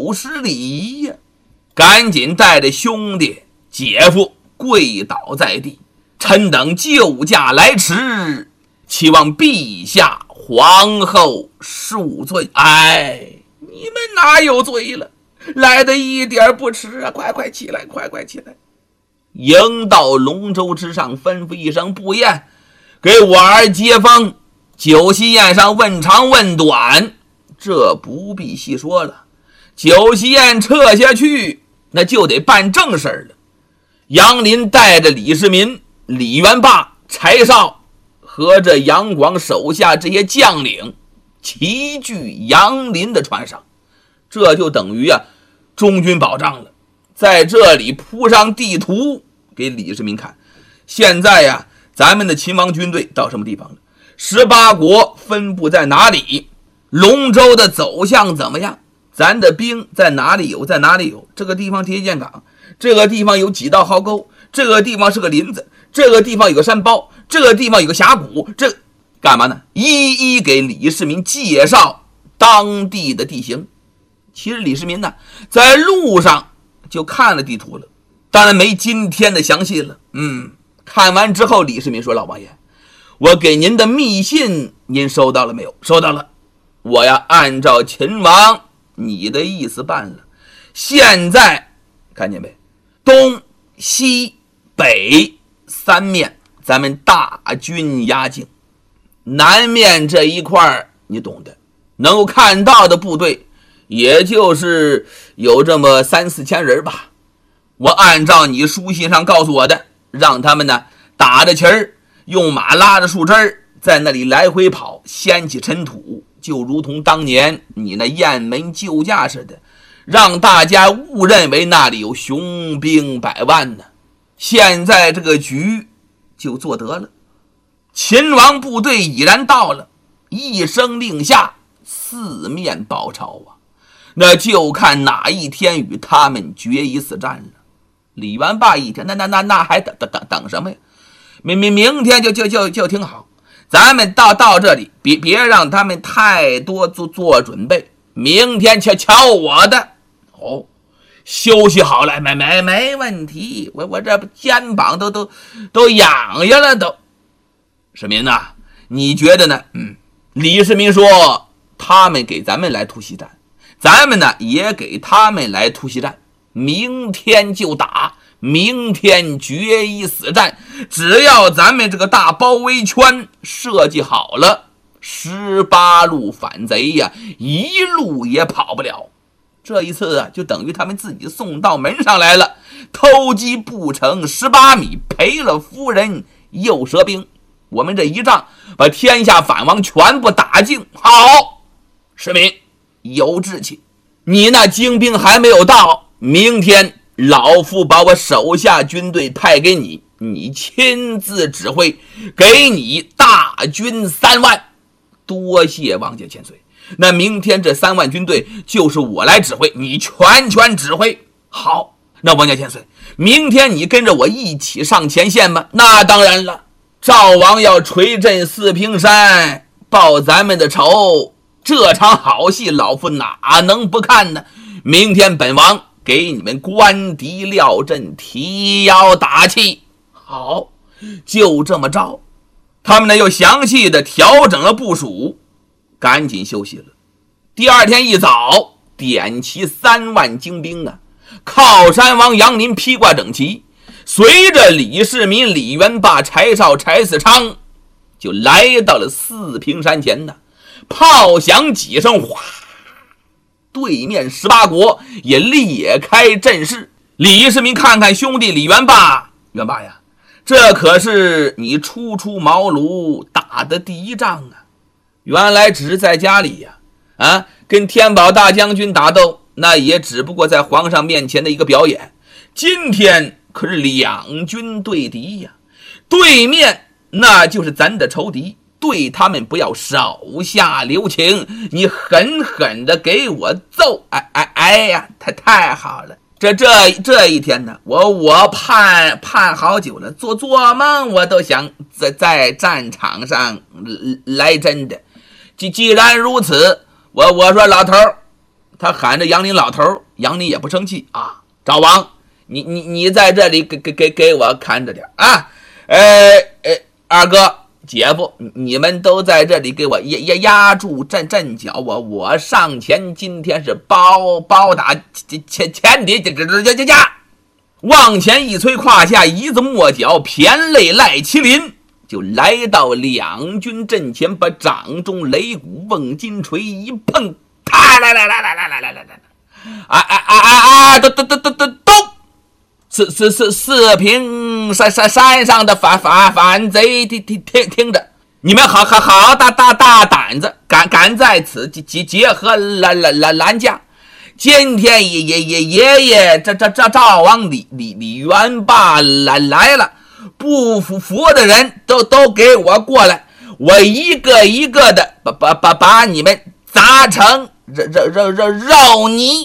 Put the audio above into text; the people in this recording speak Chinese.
不失礼呀！赶紧带着兄弟姐夫跪倒在地，臣等救驾来迟，期望陛下皇后恕罪。哎，你们哪有罪了？来的一点不迟啊！快起来，快起来！迎到龙舟之上，吩咐一声不宴，给我儿接风。酒席宴上问长问短，这不必细说了。酒席宴撤下去，那就得办正事了。杨林带着李世民、李元霸、柴绍和这杨广手下这些将领齐聚杨林的船上，这就等于中军保障了。在这里铺上地图给李世民看，现在咱们的秦王军队到什么地方了？18国分布在哪里？龙舟的走向怎么样？咱的兵在哪里有？这个地方铁线港，这个地方有几道壕沟，这个地方是个林子，这个地方有个山包，这个地方有个峡谷，这干嘛呢？一一给李世民介绍当地的地形。其实李世民在路上就看了地图了，当然没今天的详细了。看完之后，李世民说：“老王爷，我给您的密信您收到了没有？”收到了。我按照秦王你的意思办了。现在看见没？东西北三面咱们大军压境，南面这一块你懂的，能够看到的部队也就是有这么3-4千人吧。我按照你书信上告诉我的，让他们打着旗儿，用马拉着树枝在那里来回跑，掀起尘土，就如同当年你那雁门救驾似的，让大家误认为那里有雄兵100万呢。现在这个局就做得了，秦王部队已然到了，一声令下，四面包抄那就看哪一天与他们决一死战了。李元霸一听，那还等什么呀？明天就挺好，咱们到这里，别让他们太多做准备，明天瞧我的。休息好了，没问题，我这肩膀都痒痒了都。世民你觉得呢？李世民说他们给咱们来突袭战，咱们也给他们来突袭战，明天就打，明天决一死战。只要咱们这个大包围圈设计好了，18路反贼一路也跑不了。这一次就等于他们自己送到门上来了，偷鸡不成18米，赔了夫人又折兵。我们这一仗把天下反王全部打尽。好，世民有志气，你那精兵还没有到，明天老夫把我手下军队派给你，你亲自指挥，给你大军3万。多谢王家千岁，那明天这3万军队就是我来指挥，你全指挥。好，那王家千岁，明天你跟着我一起上前线吗？那当然了，赵王要锤震四平山，报咱们的仇，这场好戏老夫哪能不看呢？明天本王给你们官敌廖阵，提腰打气。好，就这么着。他们又详细的调整了部署，赶紧休息了。第二天一早，点齐3万精兵靠山王杨林披挂整齐，随着李世民、李元霸、柴绍、柴嗣昌就来到了四平山前炮响几声，哗，对面18国也裂开阵势。李世民看看兄弟李元霸，元霸呀，这可是你初出茅庐打的第一仗原来只是在家里跟天宝大将军打斗，那也只不过在皇上面前的一个表演。今天可是两军对敌对面那就是咱的仇敌，对他们不要手下留情，你狠狠的给我揍！太好了！这一天我盼好久了，做梦我都想在战场上来真的。既然如此，我说老头， 他喊着杨林老头，杨林也不生气啊。赵王，你在这里给我看着点啊。二哥姐夫，你们都在这里给我压住阵脚，我上前，今天是包打前敌家。往前一催，胯下一字抹脚，偏累赖麒麟，就来到两军阵前，把掌中擂鼓瓮金锤一碰，来，都四平山上的反贼，听着，你们好大胆子，敢在此结合拦架。今天爷爷这赵王李元霸来了，不服的人都给我过来，我一个一个的把你们砸成肉泥。